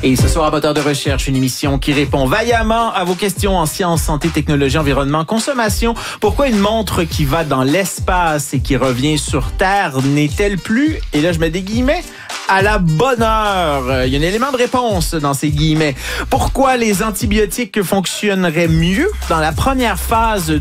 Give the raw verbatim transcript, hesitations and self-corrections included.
Et ce soir, à Moteur de recherche, une émission qui répond vaillamment à vos questions en sciences, santé, technologie, environnement, consommation. Pourquoi une montre qui va dans l'espace et qui revient sur Terre n'est-elle plus, et là je mets des guillemets, à la bonne heure? Il y a un élément de réponse dans ces guillemets. Pourquoi les antibiotiques fonctionneraient mieux dans la première phase